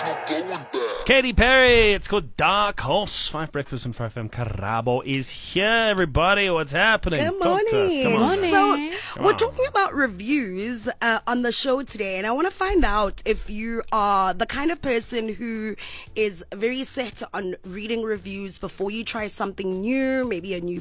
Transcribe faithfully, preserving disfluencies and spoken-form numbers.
Katy Perry, it's called Dark Horse. Five Breakfast and five F M. Karabo is here, everybody. What's happening? Good Talk to us. morning. Come on. So, Come we're on. talking about reviews uh, on the show today, and I want to find out if you are the kind of person who is very set on reading reviews before you try something new, maybe a new